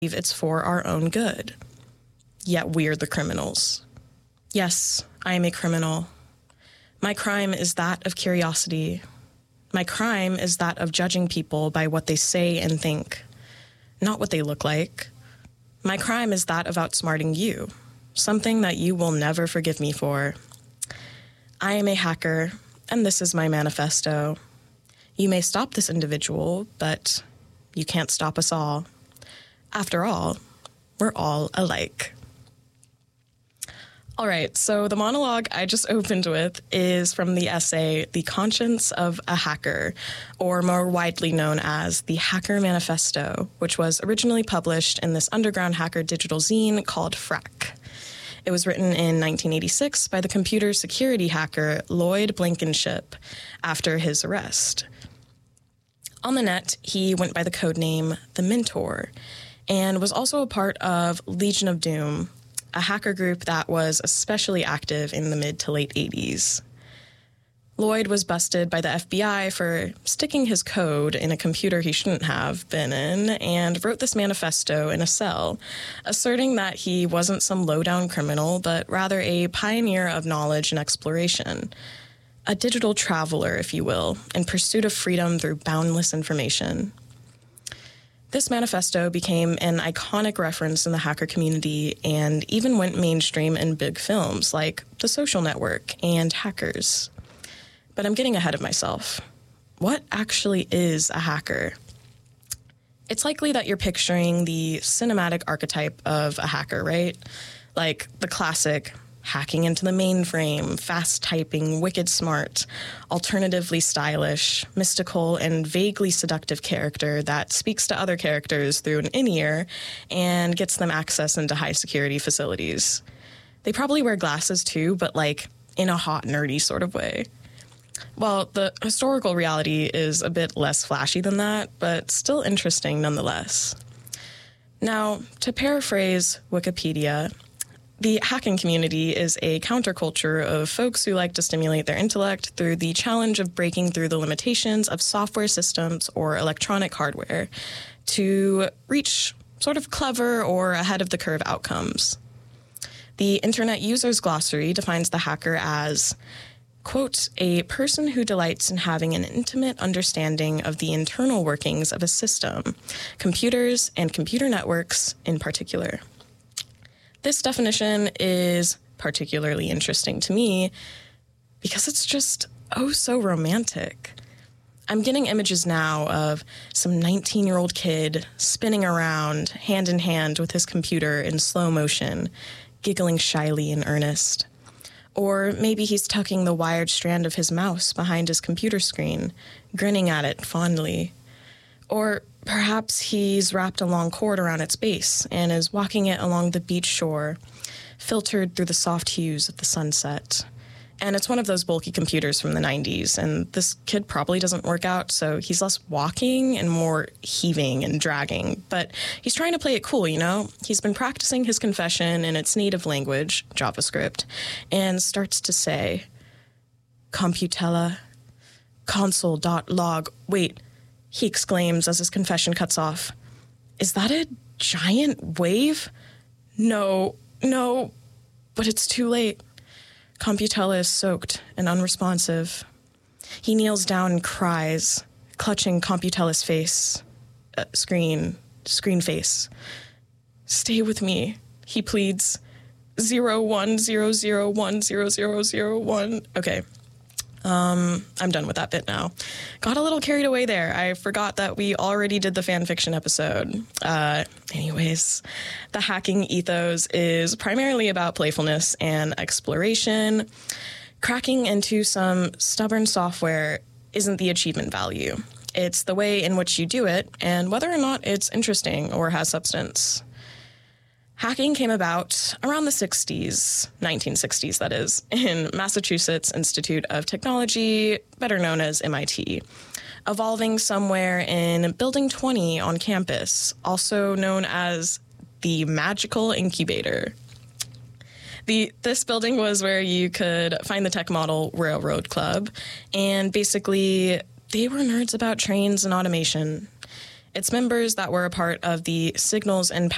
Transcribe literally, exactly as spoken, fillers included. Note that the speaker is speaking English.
it's for our own good. Yet we're the criminals. Yes, I am a criminal. My crime is that of curiosity. My crime is that of judging people by what they say and think, not what they look like. My crime is that of outsmarting you, something that you will never forgive me for. I am a hacker, and this is my manifesto. You may stop this individual, but you can't stop us all. After all, we're all alike. All right, so the monologue I just opened with is from the essay, The Conscience of a Hacker, or more widely known as the Hacker Manifesto, which was originally published in this underground hacker digital zine called Frack. It was written in nineteen eighty-six by the computer security hacker Lloyd Blankenship after his arrest. On the net, he went by the codename The Mentor, and was also a part of Legion of Doom, a hacker group that was especially active in the mid to late eighties. Lloyd was busted by the F B I for sticking his code in a computer he shouldn't have been in, and wrote this manifesto in a cell, asserting that he wasn't some low-down criminal, but rather a pioneer of knowledge and exploration. A digital traveler, if you will, in pursuit of freedom through boundless information. This manifesto became an iconic reference in the hacker community and even went mainstream in big films like The Social Network and Hackers. But I'm getting ahead of myself. What actually is a hacker? It's likely that you're picturing the cinematic archetype of a hacker, right? Like the classic hacking into the mainframe, fast typing, wicked smart, alternatively stylish, mystical, and vaguely seductive character that speaks to other characters through an in-ear and gets them access into high security facilities. They probably wear glasses too, but like in a hot, nerdy sort of way. Well, the historical reality is a bit less flashy than that, but still interesting nonetheless. Now, to paraphrase Wikipedia, the hacking community is a counterculture of folks who like to stimulate their intellect through the challenge of breaking through the limitations of software systems or electronic hardware to reach sort of clever or ahead-of-the-curve outcomes. The Internet Users Glossary defines the hacker as, quote, a person who delights in having an intimate understanding of the internal workings of a system, computers and computer networks in particular. This definition is particularly interesting to me because it's just oh so romantic. I'm getting images now of some nineteen-year-old kid spinning around hand in hand with his computer in slow motion, giggling shyly in earnest. Or maybe he's tucking the wired strand of his mouse behind his computer screen, grinning at it fondly. Or perhaps he's wrapped a long cord around its base and is walking it along the beach shore, filtered through the soft hues of the sunset. And it's one of those bulky computers from the nineties, and this kid probably doesn't work out, so he's less walking and more heaving and dragging. But he's trying to play it cool, you know? He's been practicing his confession in its native language, JavaScript, and starts to say, Computella, console.log, wait, he exclaims as his confession cuts off. Is that a giant wave? No, no, but it's too late. Computella is soaked and unresponsive. He kneels down and cries, clutching Computella's face, uh, screen, screen face. Stay with me, he pleads. Zero one zero zero one zero zero zero one. Okay. Um, I'm done with that bit now. Got a little carried away there. I forgot that we already did the fan fiction episode. Uh, anyways, the hacking ethos is primarily about playfulness and exploration. Cracking into some stubborn software isn't the achievement value. It's the way in which you do it and whether or not it's interesting or has substance. Hacking came about around the sixties, nineteen sixties that is, in Massachusetts Institute of Technology, better known as M I T, evolving somewhere in Building twenty on campus, also known as the Magical Incubator. The This building was where you could find the Tech Model Railroad Club, and basically they were nerds about trains and automation. Its members that were a part of the Signals and